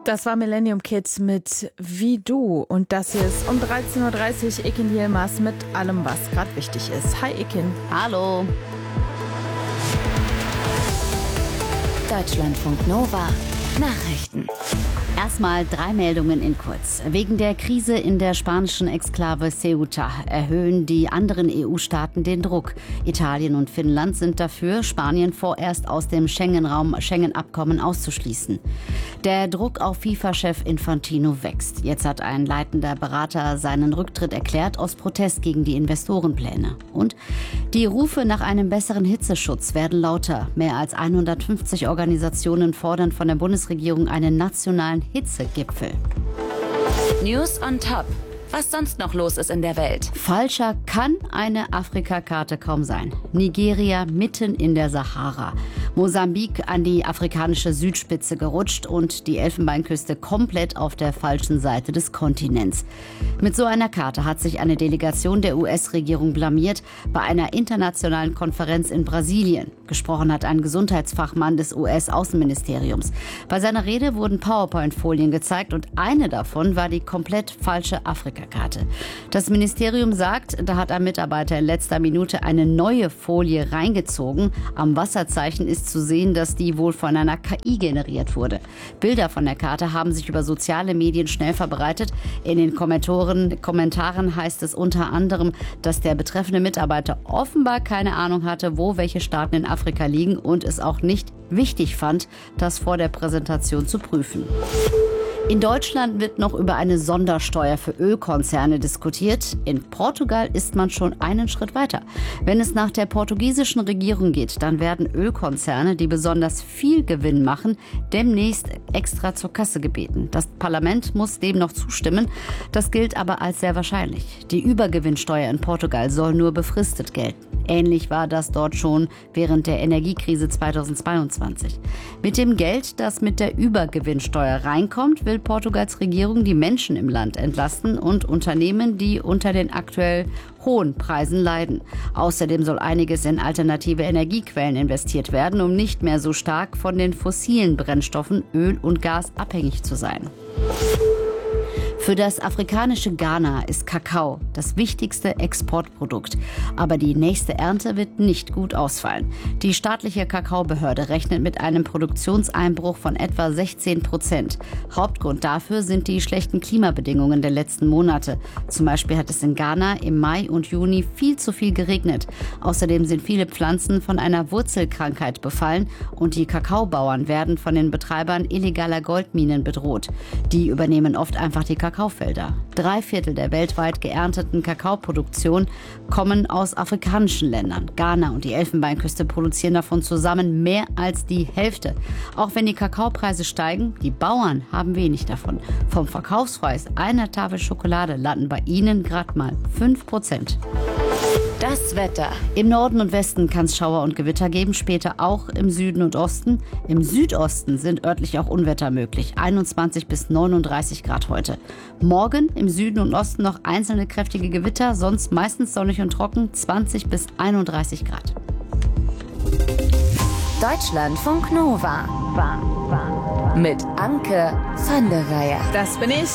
Das war Millennium Kids mit Wie du. Und das hier ist um 13.30 Uhr Ekin Yilmaz mit allem, was gerade wichtig ist. Hi Ekin. Hallo. Deutschlandfunk Nova. Nachrichten. Erstmal 3 Meldungen in kurz. Wegen der Krise in der spanischen Exklave Ceuta erhöhen die anderen EU-Staaten den Druck. Italien und Finnland sind dafür, Spanien vorerst aus dem Schengen-Abkommen auszuschließen. Der Druck auf FIFA-Chef Infantino wächst. Jetzt hat ein leitender Berater seinen Rücktritt erklärt aus Protest gegen die Investorenpläne. Und die Rufe nach einem besseren Hitzeschutz werden lauter. Mehr als 150 Organisationen fordern von der Bundesregierung einen nationalen Hitzegipfel. News on top. Was sonst noch los ist in der Welt. Falscher kann eine Afrikakarte kaum sein. Nigeria mitten in der Sahara. Mosambik an die afrikanische Südspitze gerutscht und die Elfenbeinküste komplett auf der falschen Seite des Kontinents. Mit so einer Karte hat sich eine Delegation der US-Regierung blamiert bei einer internationalen Konferenz in Brasilien. Gesprochen hat ein Gesundheitsfachmann des US-Außenministeriums. Bei seiner Rede wurden PowerPoint-Folien gezeigt und eine davon war die komplett falsche Afrikakarte. Das Ministerium sagt, da hat ein Mitarbeiter in letzter Minute eine neue Folie reingezogen. Am Wasserzeichen ist zu sehen, dass die wohl von einer KI generiert wurde. Bilder von der Karte haben sich über soziale Medien schnell verbreitet. In den Kommentaren heißt es unter anderem, dass der betreffende Mitarbeiter offenbar keine Ahnung hatte, wo welche Staaten in Afrika liegen und es auch nicht wichtig fand, das vor der Präsentation zu prüfen. In Deutschland wird noch über eine Sondersteuer für Ölkonzerne diskutiert. In Portugal ist man schon einen Schritt weiter. Wenn es nach der portugiesischen Regierung geht, dann werden Ölkonzerne, die besonders viel Gewinn machen, demnächst extra zur Kasse gebeten. Das Parlament muss dem noch zustimmen. Das gilt aber als sehr wahrscheinlich. Die Übergewinnsteuer in Portugal soll nur befristet gelten. Ähnlich war das dort schon während der Energiekrise 2022. Mit dem Geld, das mit der Übergewinnsteuer reinkommt, will Portugals Regierung die Menschen im Land entlasten und Unternehmen, die unter den aktuell hohen Preisen leiden. Außerdem soll einiges in alternative Energiequellen investiert werden, um nicht mehr so stark von den fossilen Brennstoffen Öl und Gas abhängig zu sein. Für das afrikanische Ghana ist Kakao das wichtigste Exportprodukt. Aber die nächste Ernte wird nicht gut ausfallen. Die staatliche Kakaobehörde rechnet mit einem Produktionseinbruch von etwa 16%. Hauptgrund dafür sind die schlechten Klimabedingungen der letzten Monate. Zum Beispiel hat es in Ghana im Mai und Juni viel zu viel geregnet. Außerdem sind viele Pflanzen von einer Wurzelkrankheit befallen und die Kakaobauern werden von den Betreibern illegaler Goldminen bedroht. Die übernehmen oft einfach die Kakaofelder. 3/4 der weltweit geernteten Kakaoproduktion kommen aus afrikanischen Ländern. Ghana und die Elfenbeinküste produzieren davon zusammen mehr als die Hälfte. Auch wenn die Kakaopreise steigen, die Bauern haben wenig davon. Vom Verkaufspreis einer Tafel Schokolade landen bei ihnen gerade mal 5%. Das Wetter. Im Norden und Westen kann es Schauer und Gewitter geben, später auch im Süden und Osten. Im Südosten sind örtlich auch Unwetter möglich. 21 bis 39 Grad heute. Morgen im Süden und Osten noch einzelne kräftige Gewitter, sonst meistens sonnig und trocken, 20 bis 31 Grad. Deutschlandfunk Nova. Mit Anke van der Weyer. Das bin ich.